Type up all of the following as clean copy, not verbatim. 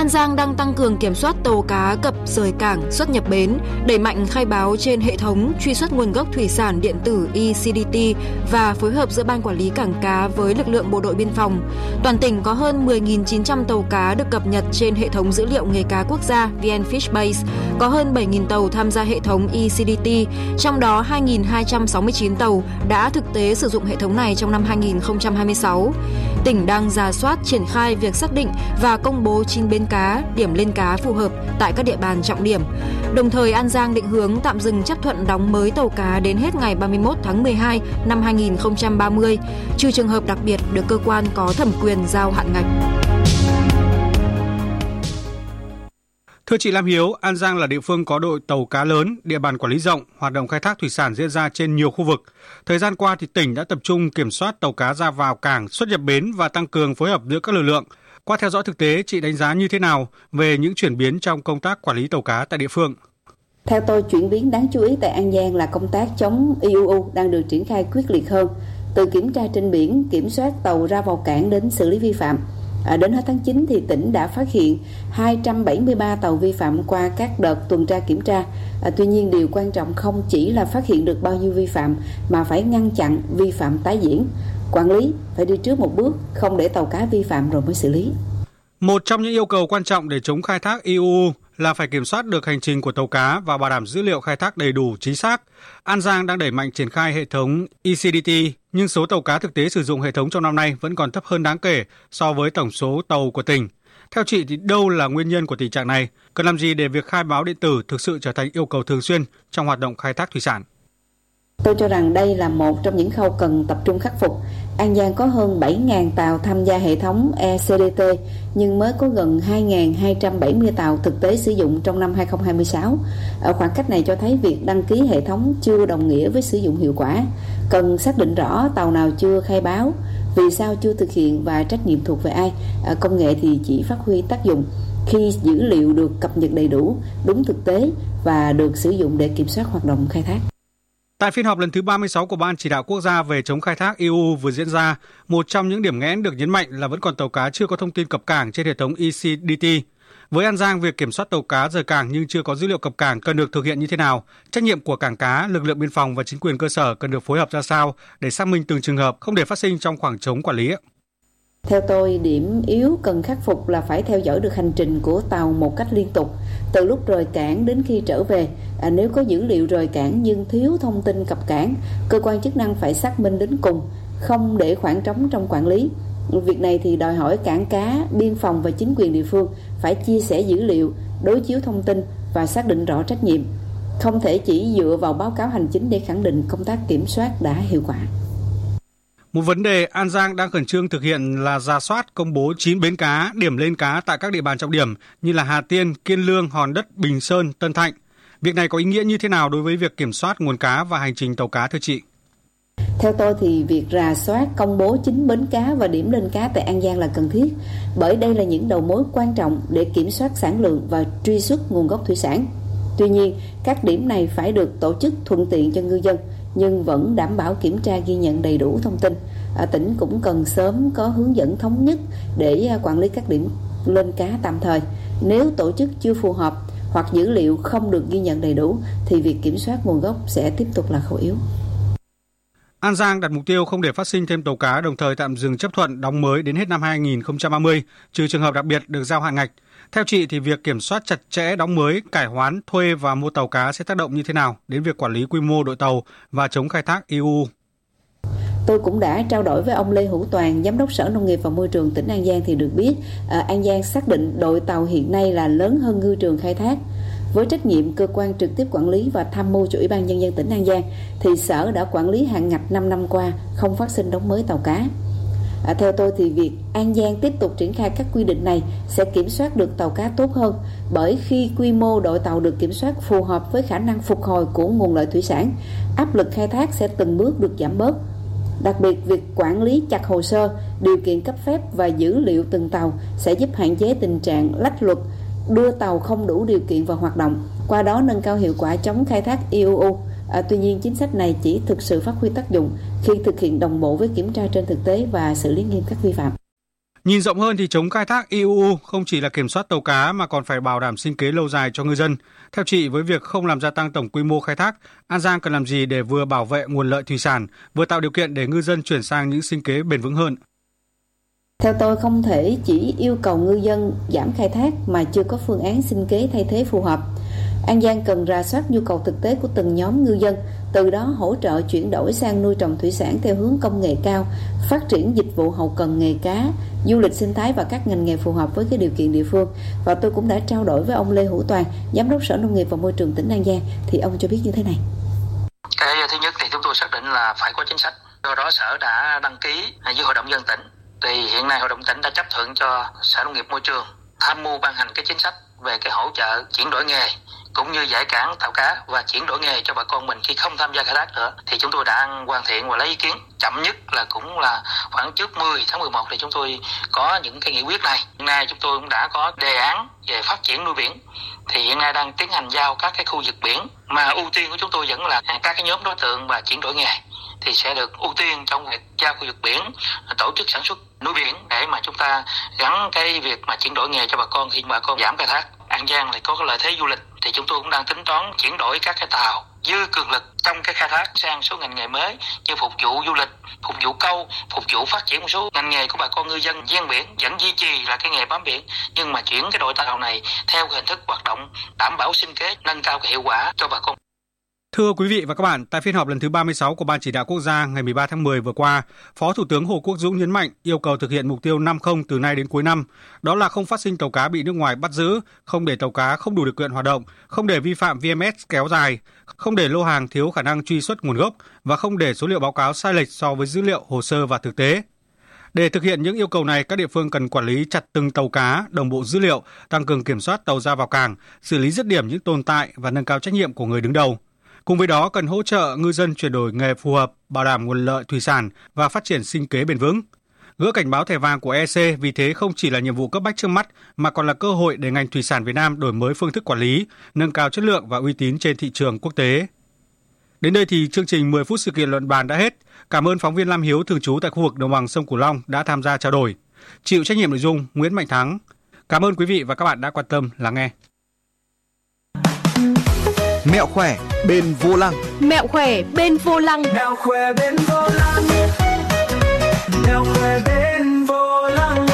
An Giang đang tăng cường kiểm soát tàu cá cập rời cảng, xuất nhập bến, đẩy mạnh khai báo trên hệ thống truy xuất nguồn gốc thủy sản điện tử eCDT và phối hợp giữa Ban Quản lý Cảng cá với lực lượng Bộ đội Biên phòng. Toàn tỉnh có hơn 10.900 tàu cá được cập nhật trên hệ thống dữ liệu nghề cá quốc gia VnFishBase, có hơn 7.000 tàu tham gia hệ thống eCDT, trong đó 2.269 tàu đã thực tế sử dụng hệ thống này trong năm 2026. Tỉnh đang rà soát triển khai việc xác định và công bố 9 bến cá, điểm lên cá phù hợp tại các địa bàn trọng điểm. Đồng thời, An Giang định hướng tạm dừng chấp thuận đóng mới tàu cá đến hết ngày 31 tháng 12 năm 2030, trừ trường hợp đặc biệt được cơ quan có thẩm quyền giao hạn ngạch. Thưa chị Lam Hiếu, An Giang là địa phương có đội tàu cá lớn, địa bàn quản lý rộng, hoạt động khai thác thủy sản diễn ra trên nhiều khu vực. Thời gian qua thì tỉnh đã tập trung kiểm soát tàu cá ra vào cảng, xuất nhập bến và tăng cường phối hợp giữa các lực lượng. Qua theo dõi thực tế, chị đánh giá như thế nào về những chuyển biến trong công tác quản lý tàu cá tại địa phương? Theo tôi, chuyển biến đáng chú ý tại An Giang là công tác chống IUU đang được triển khai quyết liệt hơn. Từ kiểm tra trên biển, kiểm soát tàu ra vào cảng đến xử lý vi phạm. Đến hết tháng 9 thì tỉnh đã phát hiện 273 tàu vi phạm qua các đợt tuần tra kiểm tra. Tuy nhiên điều quan trọng không chỉ là phát hiện được bao nhiêu vi phạm mà phải ngăn chặn vi phạm tái diễn. Quản lý phải đi trước một bước, không để tàu cá vi phạm rồi mới xử lý. Một trong những yêu cầu quan trọng để chống khai thác IUU là phải kiểm soát được hành trình của tàu cá và bảo đảm dữ liệu khai thác đầy đủ, chính xác. An Giang đang đẩy mạnh triển khai hệ thống eCDT, nhưng số tàu cá thực tế sử dụng hệ thống trong năm nay vẫn còn thấp hơn đáng kể so với tổng số tàu của tỉnh. Theo chị thì đâu là nguyên nhân của tình trạng này? Cần làm gì để việc khai báo điện tử thực sự trở thành yêu cầu thường xuyên trong hoạt động khai thác thủy sản? Tôi cho rằng đây là một trong những khâu cần tập trung khắc phục. An Giang có hơn 7.000 tàu tham gia hệ thống eCDT, nhưng mới có gần 2.270 tàu thực tế sử dụng trong năm 2026. Ở khoảng cách này cho thấy việc đăng ký hệ thống chưa đồng nghĩa với sử dụng hiệu quả. Cần xác định rõ tàu nào chưa khai báo, vì sao chưa thực hiện và trách nhiệm thuộc về ai. Công nghệ thì chỉ phát huy tác dụng khi dữ liệu được cập nhật đầy đủ, đúng thực tế và được sử dụng để kiểm soát hoạt động khai thác. Tại phiên họp lần thứ 36 của Ban Chỉ đạo Quốc gia về chống khai thác IUU vừa diễn ra, một trong những điểm nghẽn được nhấn mạnh là vẫn còn tàu cá chưa có thông tin cập cảng trên hệ thống eCDT. Với An Giang, việc kiểm soát tàu cá rời cảng nhưng chưa có dữ liệu cập cảng cần được thực hiện như thế nào? Trách nhiệm của cảng cá, lực lượng biên phòng và chính quyền cơ sở cần được phối hợp ra sao để xác minh từng trường hợp, không để phát sinh trong khoảng trống quản lý? Theo tôi, điểm yếu cần khắc phục là phải theo dõi được hành trình của tàu một cách liên tục, từ lúc rời cảng đến khi trở về. Nếu có dữ liệu rời cảng nhưng thiếu thông tin cập cảng, cơ quan chức năng phải xác minh đến cùng, không để khoảng trống trong quản lý. Việc này thì đòi hỏi cảng cá, biên phòng và chính quyền địa phương phải chia sẻ dữ liệu, đối chiếu thông tin và xác định rõ trách nhiệm. Không thể chỉ dựa vào báo cáo hành chính để khẳng định công tác kiểm soát đã hiệu quả. Một vấn đề An Giang đang khẩn trương thực hiện là rà soát công bố 9 bến cá, điểm lên cá tại các địa bàn trọng điểm như là Hà Tiên, Kiên Lương, Hòn Đất, Bình Sơn, Tân Thạnh. Việc này có ý nghĩa như thế nào đối với việc kiểm soát nguồn cá và hành trình tàu cá thưa chị? Theo tôi thì việc rà soát công bố 9 bến cá và điểm lên cá tại An Giang là cần thiết, bởi đây là những đầu mối quan trọng để kiểm soát sản lượng và truy xuất nguồn gốc thủy sản. Tuy nhiên, các điểm này phải được tổ chức thuận tiện cho ngư dân, nhưng vẫn đảm bảo kiểm tra ghi nhận đầy đủ thông tin. Tỉnh cũng cần sớm có hướng dẫn thống nhất để quản lý các điểm lên cá tạm thời. Nếu tổ chức chưa phù hợp hoặc dữ liệu không được ghi nhận đầy đủ thì việc kiểm soát nguồn gốc sẽ tiếp tục là khâu yếu. An Giang đặt mục tiêu không để phát sinh thêm tàu cá, đồng thời tạm dừng chấp thuận đóng mới đến hết năm 2030, trừ trường hợp đặc biệt được giao hạn ngạch. Theo chị thì việc kiểm soát chặt chẽ đóng mới, cải hoán, thuê và mua tàu cá sẽ tác động như thế nào đến việc quản lý quy mô đội tàu và chống khai thác IUU? Tôi cũng đã trao đổi với ông Lê Hữu Toàn, Giám đốc Sở Nông nghiệp và Môi trường tỉnh An Giang thì được biết An Giang xác định đội tàu hiện nay là lớn hơn ngư trường khai thác. Với trách nhiệm cơ quan trực tiếp quản lý và tham mưu cho Ủy ban Nhân dân tỉnh An Giang thì Sở đã quản lý hạn ngạch 5 năm qua không phát sinh đóng mới tàu cá. Theo tôi thì việc An Giang tiếp tục triển khai các quy định này sẽ kiểm soát được tàu cá tốt hơn, bởi khi quy mô đội tàu được kiểm soát phù hợp với khả năng phục hồi của nguồn lợi thủy sản, áp lực khai thác sẽ từng bước được giảm bớt. Đặc biệt, việc quản lý chặt hồ sơ, điều kiện cấp phép và dữ liệu từng tàu sẽ giúp hạn chế tình trạng lách luật, đưa tàu không đủ điều kiện vào hoạt động, qua đó nâng cao hiệu quả chống khai thác IUU. Tuy nhiên, chính sách này chỉ thực sự phát huy tác dụng khi thực hiện đồng bộ với kiểm tra trên thực tế và xử lý nghiêm các vi phạm. Nhìn rộng hơn thì chống khai thác IUU không chỉ là kiểm soát tàu cá mà còn phải bảo đảm sinh kế lâu dài cho ngư dân. Theo chị, với việc không làm gia tăng tổng quy mô khai thác, An Giang cần làm gì để vừa bảo vệ nguồn lợi thủy sản, vừa tạo điều kiện để ngư dân chuyển sang những sinh kế bền vững hơn? Theo tôi, không thể chỉ yêu cầu ngư dân giảm khai thác mà chưa có phương án sinh kế thay thế phù hợp. An Giang cần rà soát nhu cầu thực tế của từng nhóm ngư dân, từ đó hỗ trợ chuyển đổi sang nuôi trồng thủy sản theo hướng công nghệ cao, phát triển dịch vụ hậu cần nghề cá, du lịch sinh thái và các ngành nghề phù hợp với cái điều kiện địa phương. Và tôi cũng đã trao đổi với ông Lê Hữu Toàn, Giám đốc Sở Nông nghiệp và Môi trường tỉnh An Giang, thì ông cho biết như thế này. Cái thứ nhất thì chúng tôi xác định là phải có chính sách. Do đó Sở đã đăng ký với Hội đồng nhân dân tỉnh. Thì hiện nay Hội đồng tỉnh đã chấp thuận cho Sở Nông nghiệp Môi trường tham mưu ban hành cái chính sách về cái hỗ trợ chuyển đổi nghề cũng như giải cảng tàu cá và chuyển đổi nghề cho bà con mình khi không tham gia khai thác nữa. Thì chúng tôi đã hoàn thiện và lấy ý kiến, chậm nhất là cũng là khoảng trước 10 tháng 11 thì chúng tôi có những cái nghị quyết này. Hiện nay chúng tôi cũng đã có đề án về phát triển nuôi biển. Thì hiện nay đang tiến hành giao các cái khu vực biển, mà ưu tiên của chúng tôi vẫn là các cái nhóm đối tượng và chuyển đổi nghề thì sẽ được ưu tiên trong việc giao khu vực biển, tổ chức sản xuất nuôi biển để mà chúng ta gắn cái việc mà chuyển đổi nghề cho bà con khi bà con giảm khai thác. An Giang thì có cái lợi thế du lịch thì chúng tôi cũng đang tính toán chuyển đổi các cái tàu dư cường lực trong cái khai thác sang số ngành nghề mới như phục vụ du lịch, phục vụ câu, phục vụ phát triển một số ngành nghề của bà con ngư dân ven biển vẫn duy trì là cái nghề bám biển, nhưng mà chuyển cái đội tàu này theo hình thức hoạt động đảm bảo sinh kế, nâng cao cái hiệu quả cho bà con. Thưa quý vị và các bạn, tại phiên họp lần thứ 36 của Ban Chỉ đạo Quốc gia ngày 13 tháng 10 vừa qua, Phó Thủ tướng Hồ Quốc Dũng nhấn mạnh yêu cầu thực hiện mục tiêu 5-0 từ nay đến cuối năm. Đó là không phát sinh tàu cá bị nước ngoài bắt giữ, không để tàu cá không đủ điều kiện hoạt động, không để vi phạm VMS kéo dài, không để lô hàng thiếu khả năng truy xuất nguồn gốc và không để số liệu báo cáo sai lệch so với dữ liệu, hồ sơ và thực tế. Để thực hiện những yêu cầu này, các địa phương cần quản lý chặt từng tàu cá, đồng bộ dữ liệu, tăng cường kiểm soát tàu ra vào cảng, xử lý dứt điểm những tồn tại và nâng cao trách nhiệm của người đứng đầu. Cùng với đó, cần hỗ trợ ngư dân chuyển đổi nghề phù hợp, bảo đảm nguồn lợi thủy sản và phát triển sinh kế bền vững. Gỡ cảnh báo thẻ vàng của EC vì thế không chỉ là nhiệm vụ cấp bách trước mắt mà còn là cơ hội để ngành thủy sản Việt Nam đổi mới phương thức quản lý, nâng cao chất lượng và uy tín trên thị trường quốc tế. Đến đây thì chương trình 10 phút sự kiện luận bàn đã hết. Cảm ơn phóng viên Lam Hiếu thường trú tại khu vực đồng bằng sông Cửu Long đã tham gia trao đổi. Chịu trách nhiệm nội dung Nguyễn Mạnh Thắng. Cảm ơn quý vị và các bạn đã quan tâm lắng nghe. Mẹo khỏe bên vô lăng. Mẹo khỏe bên vô lăng. Mẹo khỏe bên vô lăng. Mẹo khỏe bên vô lăng.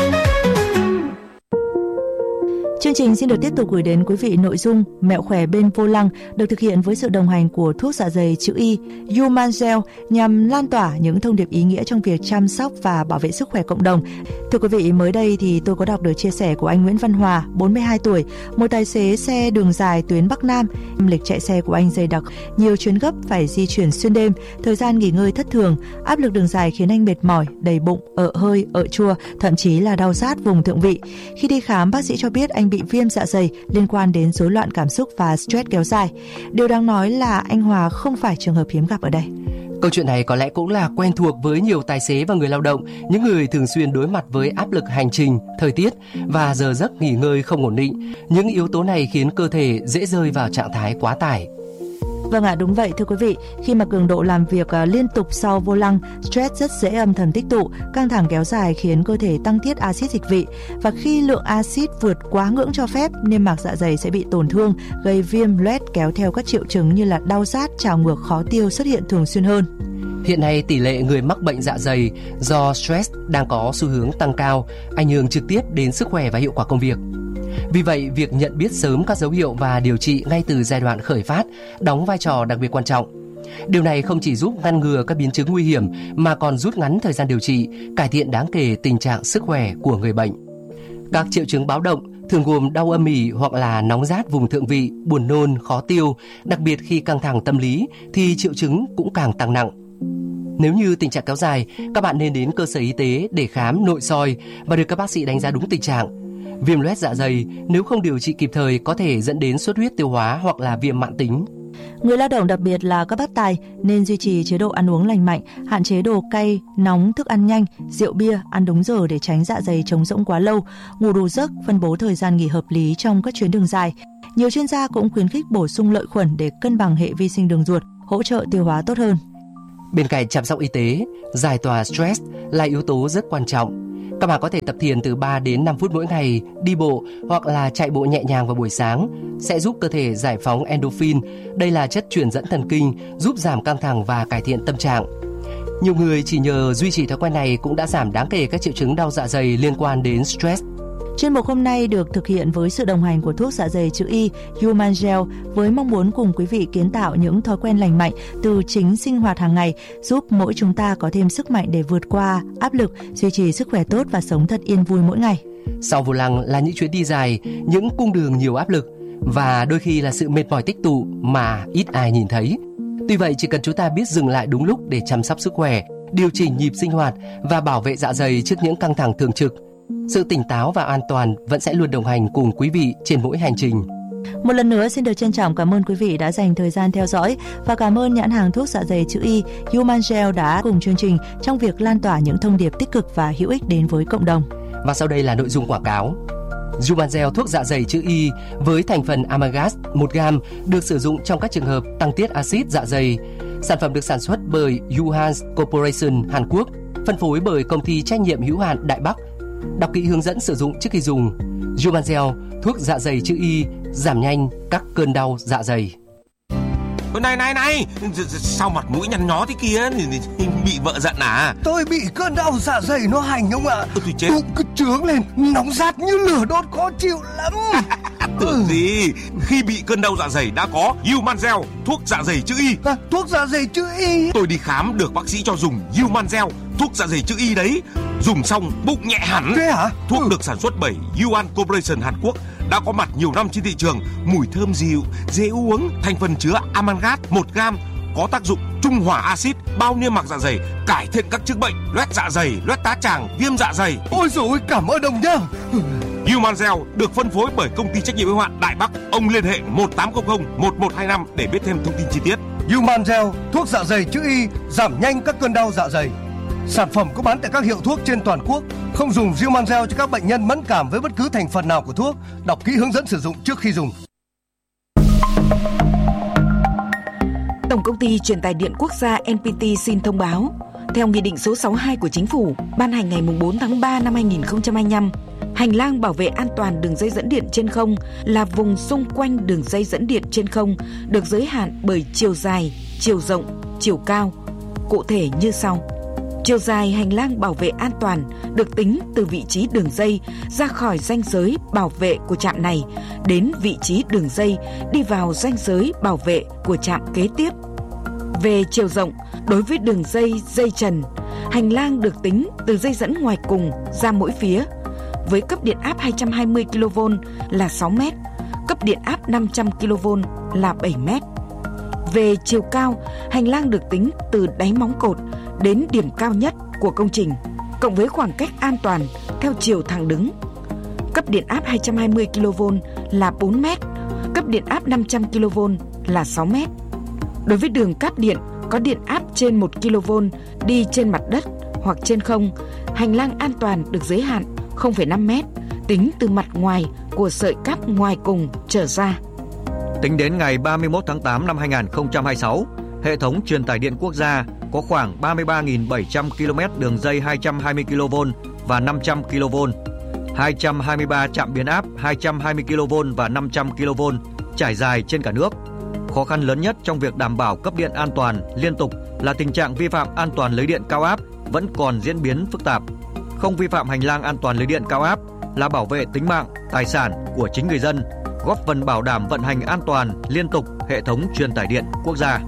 Chương trình xin được tiếp tục gửi đến quý vị nội dung Mẹo khỏe bên vô lăng được thực hiện với sự đồng hành của thuốc dạ dày chữ Y Human-Gel nhằm lan tỏa những thông điệp ý nghĩa trong việc chăm sóc và bảo vệ sức khỏe cộng đồng. Thưa quý vị, mới đây thì tôi có đọc được chia sẻ của anh Nguyễn Văn Hòa, 42 tuổi, một tài xế xe đường dài tuyến Bắc Nam. Lịch chạy xe của anh dày đặc, nhiều chuyến gấp phải di chuyển xuyên đêm, thời gian nghỉ ngơi thất thường, áp lực đường dài khiến anh mệt mỏi, đầy bụng, ợ hơi, ợ chua, thậm chí là đau rát vùng thượng vị. Khi đi khám, bác sĩ cho biết anh bị viêm dạ dày liên quan đến rối loạn cảm xúc và stress kéo dài. Điều đáng nói là anh Hòa không phải trường hợp hiếm gặp ở đây. Câu chuyện này có lẽ cũng là quen thuộc với nhiều tài xế và người lao động, những người thường xuyên đối mặt với áp lực hành trình, thời tiết và giờ giấc nghỉ ngơi không ổn định. Những yếu tố này khiến cơ thể dễ rơi vào trạng thái quá tải. Vâng ạ, đúng vậy thưa quý vị. Khi mà cường độ làm việc liên tục sau vô lăng, stress rất dễ âm thầm tích tụ, căng thẳng kéo dài khiến cơ thể tăng tiết axit dịch vị. Và khi lượng axit vượt quá ngưỡng cho phép, niêm mạc dạ dày sẽ bị tổn thương, gây viêm loét kéo theo các triệu chứng như là đau rát, trào ngược, khó tiêu xuất hiện thường xuyên hơn. Hiện nay tỷ lệ người mắc bệnh dạ dày do stress đang có xu hướng tăng cao, ảnh hưởng trực tiếp đến sức khỏe và hiệu quả công việc. Vì vậy, việc nhận biết sớm các dấu hiệu và điều trị ngay từ giai đoạn khởi phát đóng vai trò đặc biệt quan trọng. Điều này không chỉ giúp ngăn ngừa các biến chứng nguy hiểm mà còn rút ngắn thời gian điều trị, cải thiện đáng kể tình trạng sức khỏe của người bệnh. Các triệu chứng báo động thường gồm đau âm ỉ hoặc là nóng rát vùng thượng vị, buồn nôn, khó tiêu, đặc biệt khi căng thẳng tâm lý thì triệu chứng cũng càng tăng nặng. Nếu như tình trạng kéo dài, các bạn nên đến cơ sở y tế để khám nội soi và được các bác sĩ đánh giá đúng tình trạng. Viêm loét dạ dày nếu không điều trị kịp thời có thể dẫn đến xuất huyết tiêu hóa hoặc là viêm mãn tính. Người lao động đặc biệt là các bác tài nên duy trì chế độ ăn uống lành mạnh, hạn chế đồ cay, nóng, thức ăn nhanh, rượu bia, ăn đúng giờ để tránh dạ dày trống rỗng quá lâu, ngủ đủ giấc, phân bố thời gian nghỉ hợp lý trong các chuyến đường dài. Nhiều chuyên gia cũng khuyến khích bổ sung lợi khuẩn để cân bằng hệ vi sinh đường ruột, hỗ trợ tiêu hóa tốt hơn. Bên cạnh chăm sóc y tế, giải tỏa stress là yếu tố rất quan trọng. Các bạn có thể tập thiền từ 3 đến 5 phút mỗi ngày, đi bộ hoặc là chạy bộ nhẹ nhàng vào buổi sáng sẽ giúp cơ thể giải phóng endorphin. Đây là chất truyền dẫn thần kinh, giúp giảm căng thẳng và cải thiện tâm trạng. Nhiều người chỉ nhờ duy trì thói quen này cũng đã giảm đáng kể các triệu chứng đau dạ dày liên quan đến stress. Chuyên mục hôm nay được thực hiện với sự đồng hành của thuốc dạ dày chữ Y Human Gel với mong muốn cùng quý vị kiến tạo những thói quen lành mạnh từ chính sinh hoạt hàng ngày, giúp mỗi chúng ta có thêm sức mạnh để vượt qua áp lực, duy trì sức khỏe tốt và sống thật yên vui mỗi ngày. Sau vô lăng là những chuyến đi dài, những cung đường nhiều áp lực và đôi khi là sự mệt mỏi tích tụ mà ít ai nhìn thấy. Tuy vậy, chỉ cần chúng ta biết dừng lại đúng lúc để chăm sóc sức khỏe, điều chỉnh nhịp sinh hoạt và bảo vệ dạ dày trước những căng thẳng thường trực, sự tỉnh táo và an toàn vẫn sẽ luôn đồng hành cùng quý vị trên mỗi hành trình. Một lần nữa xin được trân trọng cảm ơn quý vị đã dành thời gian theo dõi và cảm ơn nhãn hàng thuốc dạ dày chữ Y Human Gel đã cùng chương trình trong việc lan tỏa những thông điệp tích cực và hữu ích đến với cộng đồng. Và sau đây là nội dung quảng cáo. Human Gel thuốc dạ dày chữ Y với thành phần amalgam 1 gram được sử dụng trong các trường hợp tăng tiết axit dạ dày. Sản phẩm được sản xuất bởi Yuhan Corporation Hàn Quốc, phân phối bởi công ty trách nhiệm hữu hạn Đại Bắc. Đọc kỹ hướng dẫn sử dụng trước khi dùng. Human Gel thuốc dạ dày chữ Y giảm nhanh các cơn đau dạ dày. Này, sao mặt mũi nhăn nhó thế kia? Bị vợ giận à? Tôi bị cơn đau dạ dày nó hành ông ạ. Tôi chết. Bụng cứ trướng lên, nóng rát như lửa đốt, khó chịu lắm. Tưởng gì? Khi bị cơn đau dạ dày đã có Human Gel thuốc dạ dày chữ Y. Thuốc dạ dày chữ Y. Tôi đi khám được bác sĩ cho dùng Human Gel thuốc dạ dày chữ Y đấy. Dùng xong bụng nhẹ hẳn. Thế hả? Thuốc được sản xuất bởi Yuan Corporation Hàn Quốc, đã có mặt nhiều năm trên thị trường, mùi thơm dịu, dễ uống, thành phần chứa amalgam 1 gram, có tác dụng trung hòa axit, bao niêm mạc dạ dày, cải thiện các chứng bệnh loét dạ dày, loét tá tràng, viêm dạ dày. Ôi dồi ôi, cảm ơn ông nhá. Human Gel được phân phối bởi công ty trách nhiệm hữu hạn Đại Bắc. Ông liên hệ 1800 1125 để biết thêm thông tin chi tiết. Human Gel thuốc dạ dày chữ Y giảm nhanh các cơn đau dạ dày. Sản phẩm có bán tại các hiệu thuốc trên toàn quốc. Không dùng Human Gel cho các bệnh nhân mẫn cảm với bất cứ thành phần nào của thuốc. Đọc kỹ hướng dẫn sử dụng trước khi dùng. Tổng công ty Truyền tải điện quốc gia NPT xin thông báo, theo Nghị định số 62 của Chính phủ ban hành ngày 4 tháng 3 năm 2025, hành lang bảo vệ an toàn đường dây dẫn điện trên không là vùng xung quanh đường dây dẫn điện trên không được giới hạn bởi chiều dài, chiều rộng, chiều cao. Cụ thể như sau. Chiều dài hành lang bảo vệ an toàn được tính từ vị trí đường dây ra khỏi ranh giới bảo vệ của trạm này đến vị trí đường dây đi vào ranh giới bảo vệ của trạm kế tiếp. Về chiều rộng, đối với đường dây dây trần, hành lang được tính từ dây dẫn ngoài cùng ra mỗi phía. Với cấp điện áp 220 kV là 6 m, cấp điện áp 500 kV là 7 m. Về chiều cao, hành lang được tính từ đáy móng cột đến điểm cao nhất của công trình, cộng với khoảng cách an toàn theo chiều thẳng đứng. Cấp điện áp 220 kV là 4 m, cấp điện áp 500 kV là 6 m. Đối với đường cáp điện có điện áp trên 1 kV đi trên mặt đất hoặc trên không, hành lang an toàn được giới hạn 0,5 m tính từ mặt ngoài của sợi cáp ngoài cùng trở ra. Tính đến ngày 31 tháng 8 năm 2026, hệ thống truyền tải điện quốc gia có khoảng 33.700 km đường dây 220 kV và 500 kV, 223 trạm biến áp 220 kV và 500 kV trải dài trên cả nước. Khó khăn lớn nhất trong việc đảm bảo cấp điện an toàn liên tục là tình trạng vi phạm an toàn lưới điện cao áp vẫn còn diễn biến phức tạp. Không vi phạm hành lang an toàn lưới điện cao áp là bảo vệ tính mạng, tài sản của chính người dân, góp phần bảo đảm vận hành an toàn liên tục hệ thống truyền tải điện quốc gia.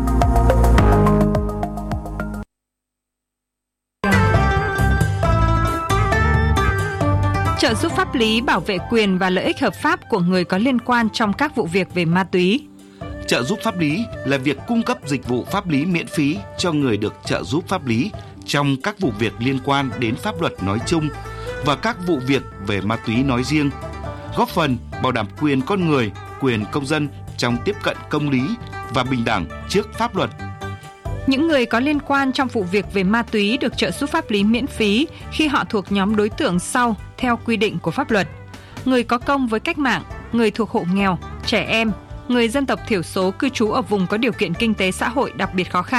Trợ giúp pháp lý bảo vệ quyền và lợi ích hợp pháp của người có liên quan trong các vụ việc về ma túy. Trợ giúp pháp lý là việc cung cấp dịch vụ pháp lý miễn phí cho người được trợ giúp pháp lý trong các vụ việc liên quan đến pháp luật nói chung và các vụ việc về ma túy nói riêng, góp phần bảo đảm quyền con người, quyền công dân trong tiếp cận công lý và bình đẳng trước pháp luật. Những người có liên quan trong vụ việc về ma túy được trợ giúp pháp lý miễn phí khi họ thuộc nhóm đối tượng sau theo quy định của pháp luật: người có công với cách mạng, người thuộc hộ nghèo, trẻ em, người dân tộc thiểu số cư trú ở vùng có điều kiện kinh tế xã hội đặc biệt khó khăn,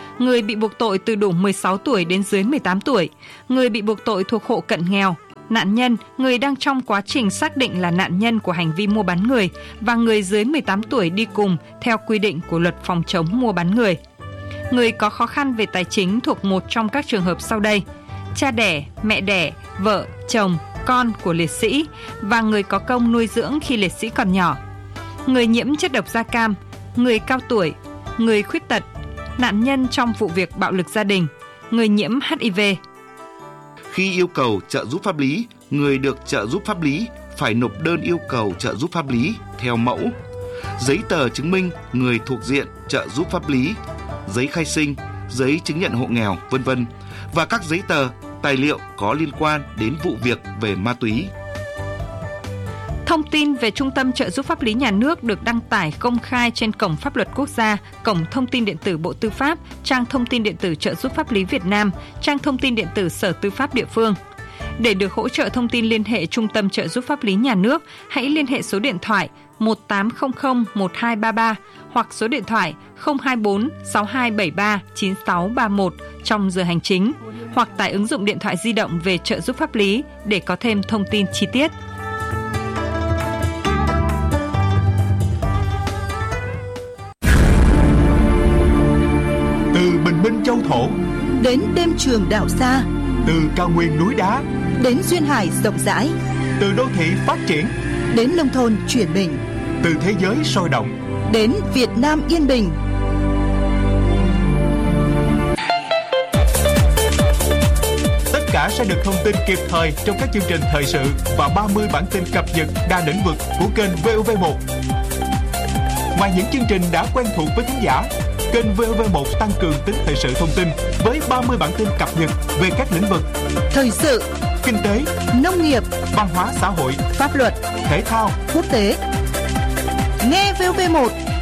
người bị buộc tội từ đủ 16 tuổi đến dưới 18 tuổi, người bị buộc tội thuộc hộ cận nghèo, nạn nhân, người đang trong quá trình xác định là nạn nhân của hành vi mua bán người và người dưới 18 tuổi đi cùng theo quy định của luật phòng chống mua bán người. Người có khó khăn về tài chính thuộc một trong các trường hợp sau đây: cha đẻ, mẹ đẻ, vợ, chồng, con của liệt sĩ và người có công nuôi dưỡng khi liệt sĩ còn nhỏ, người nhiễm chất độc da cam, người cao tuổi, người khuyết tật, nạn nhân trong vụ việc bạo lực gia đình, người nhiễm HIV. Khi yêu cầu trợ giúp pháp lý, người được trợ giúp pháp lý phải nộp đơn yêu cầu trợ giúp pháp lý theo mẫu, giấy tờ chứng minh người thuộc diện trợ giúp pháp lý, giấy khai sinh, giấy chứng nhận hộ nghèo, v.v. và các giấy tờ, tài liệu có liên quan đến vụ việc về ma túy. Thông tin về Trung tâm trợ giúp pháp lý nhà nước được đăng tải công khai trên cổng Pháp luật Quốc gia, cổng thông tin điện tử Bộ Tư pháp, trang thông tin điện tử trợ giúp pháp lý Việt Nam, trang thông tin điện tử Sở Tư pháp địa phương. Để được hỗ trợ thông tin liên hệ Trung tâm trợ giúp pháp lý nhà nước, hãy liên hệ số điện thoại 1800 1233 hoặc số điện thoại 024 6273 9631 trong giờ hành chính, hoặc tải ứng dụng điện thoại di động về trợ giúp pháp lý để có thêm thông tin chi tiết. Từ bình minh châu thổ đến đêm trường đảo xa, từ cao nguyên núi đá đến duyên hải rộng rãi, từ đô thị phát triển đến nông thôn chuyển mình, từ thế giới sôi động đến Việt Nam yên bình. Tất cả sẽ được thông tin kịp thời trong các chương trình thời sự và 30 bản tin cập nhật đa lĩnh vực của kênh VOV1. Ngoài những chương trình đã quen thuộc với khán giả, kênh VOV1 tăng cường tính thời sự thông tin với 30 bản tin cập nhật về các lĩnh vực thời sự, kinh tế, nông nghiệp, văn hóa xã hội, pháp luật, thể thao, quốc tế. Nghe VOV1